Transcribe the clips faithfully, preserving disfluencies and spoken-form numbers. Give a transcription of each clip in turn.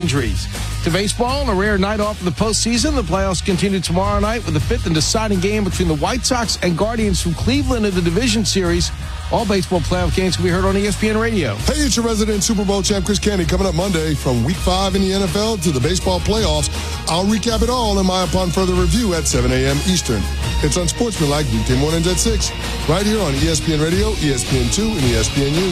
injuries. To baseball, on a rare night off of the postseason, the playoffs continue tomorrow night with the fifth and deciding game between the White Sox and Guardians from Cleveland in the division series. All baseball playoff games can be heard on E S P N Radio. Hey, it's your resident Super Bowl champ, Chris Candy, coming up Monday from Week five in the N F L to the baseball playoffs. I'll recap it all in my upon further review at seven a.m. Eastern. It's Unsportsmanlike weekday mornings at six, right here on E S P N Radio, E S P N two, and E S P N U.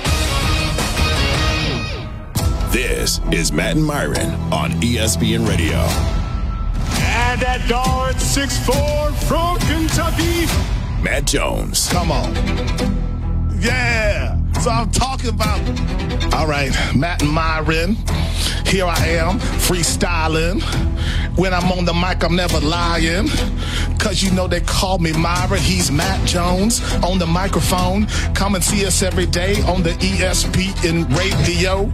This is Matt and Myron on E S P N Radio. And at Dart six four from Kentucky, Matt Jones. Come on. Yeah. So I'm talking about, all right, Matt and Myron. Here I am, freestyling. When I'm on the mic, I'm never lying. Cause you know they call me Myron. He's Matt Jones on the microphone. Come and see us every day on the E S P N radio.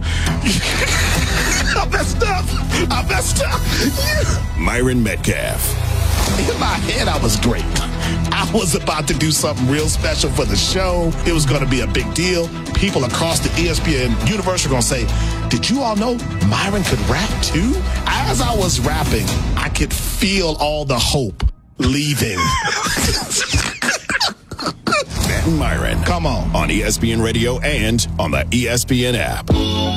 I messed up. I messed up. Yeah. Myron Metcalf. In my head, I was great. I was about to do something real special for the show. It was going to be a big deal. People across the E S P N universe are going to say, did you all know Myron could rap too? As I was rapping, I could feel all the hope leaving. Matt and Myron. Come on. On E S P N Radio and on the E S P N app.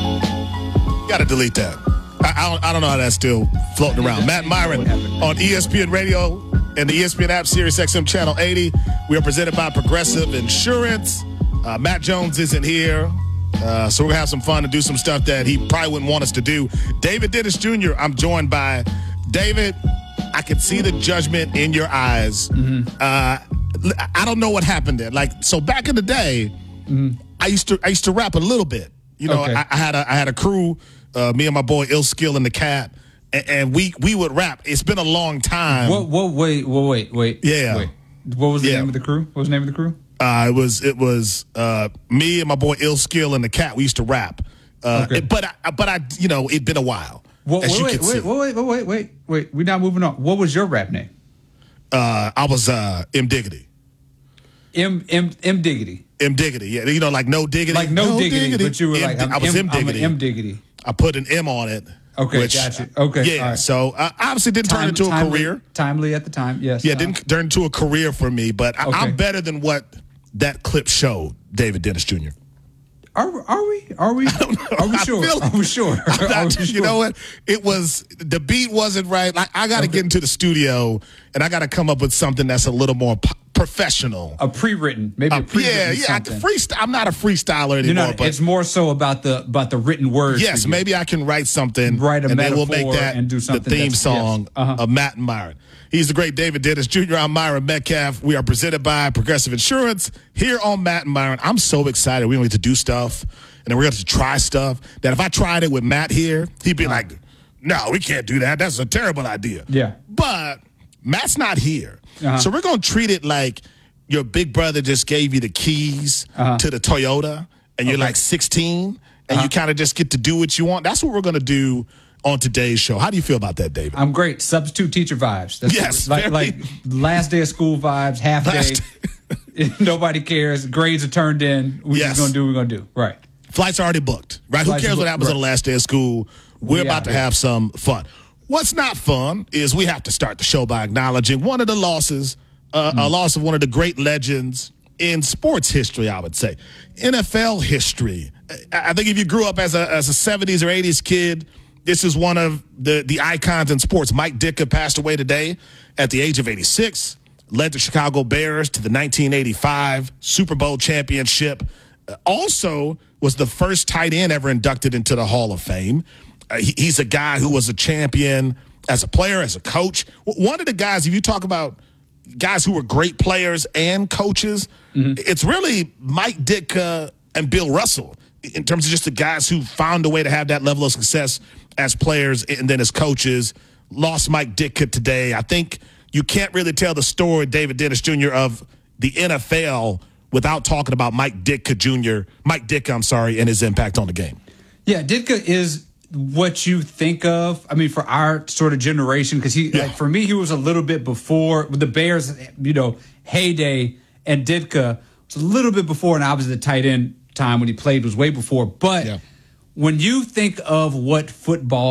Got to delete that. I, I, don't, I don't know how that's still floating around. Matt and Myron on E S P N Radio and the E S P N app, Sirius X M Channel eighty. We are presented by Progressive Insurance. Uh, Matt Jones isn't here, uh, so we're going to have some fun and do some stuff that he probably wouldn't want us to do. David Dennis Junior, I'm joined by David. I can see the judgment in your eyes. Mm-hmm. Uh, I don't know what happened there. Like, so back in the day, mm-hmm. I used to I used to rap a little bit. You know, okay. I, I had a I had a crew, uh, me and my boy Ill Skill and the Cat, and, and we we would rap. It's been a long time. Whoa, whoa, wait, whoa, wait, wait. Yeah. Wait. What was the yeah. name of the crew? What was the name of the crew? Uh, it was it was uh, me and my boy Ill Skill and the Cat. We used to rap, uh, okay. it, but I, but I you know it'd been a while. Well, as wait, you wait, can see. wait, wait, wait, wait, wait, wait. We're not moving on. What was your rap name? Uh, I was uh, M Diggity. M M M Diggity. M Diggity. Yeah, you know, like no diggity. Like no, no diggity, diggity, but you were M, like I'm, I was M, M Diggity. M Diggity. I put an M on it. Okay, which, gotcha. Okay, yeah. all right. So uh, obviously didn't Time, turn into a timely, career. Timely at the time, yes. Yeah, uh, didn't turn into a career for me. But I, okay. I'm better than what that clip showed. David Dennis Junior Are are we? Are we? I don't know. Are we I sure? feel like, Are we sure? I'm not, Are we you sure? know what? It was the beat wasn't right. Like I got to Okay. get into the studio and I got to come up with something that's a little more po- professional. A pre-written, maybe a Uh, pre-written yeah, yeah. I something. can freestyle. I'm not a freestyler anymore. You're not, but it's more so about the about the written words. yes, for you. maybe I can write something, Write a and then we'll make metaphor that and do the something theme that's- song yes. Uh-huh. of Matt and Myron. He's the great David Dennis Junior I'm Myron Metcalf. We are presented by Progressive Insurance here on Matt and Myron. I'm so excited. We're going to do stuff, and then we're going to try stuff that if I tried it with Matt here, he'd be like, no, we can't do that. That's a terrible idea. Yeah. But Matt's not here. Uh-huh. So we're going to treat it like your big brother just gave you the keys Uh-huh. to the Toyota, and you're Okay. like sixteen, and Uh-huh. you kind of just get to do what you want. That's what we're going to do on today's show. How do you feel about that, David? I'm great. Substitute teacher vibes. That's Yes, like, very- like last day of school vibes, half Last- day. Nobody cares. Grades are turned in. We Yes. just gonna do what we're gonna do. Right. Flights are already booked, right? Flights Who cares are what booked, happens right. on the last day of school? We're We about out to here. have some fun. What's not fun is we have to start the show by acknowledging one of the losses, uh, Mm. a loss of one of the great legends in sports history, I would say. N F L history. I I think if you grew up as a as a seventies or eighties kid, this is one of the, the icons in sports. Mike Ditka passed away today at the age of eighty-six, led the Chicago Bears to the nineteen eighty-five Super Bowl championship. Uh, also was the first tight end ever inducted into the Hall of Fame. Uh, he, he's a guy who was a champion as a player, as a coach. W- One of the guys, if you talk about guys who were great players and coaches, mm-hmm. it's really Mike Ditka and Bill Russell in terms of just the guys who found a way to have that level of success as players and then as coaches. Lost Mike Ditka today. I think you can't really tell the story, David Dennis Junior, of the N F L without talking about Mike Ditka Junior, Mike Ditka, I'm sorry, and his impact on the game. Yeah, Ditka is what you think of. I mean, for our sort of generation, because he, Yeah. like, for me, he was a little bit before the Bears, you know, heyday, and Ditka was a little bit before, and obviously the tight end time when he played was way before. But Yeah. when you think of what football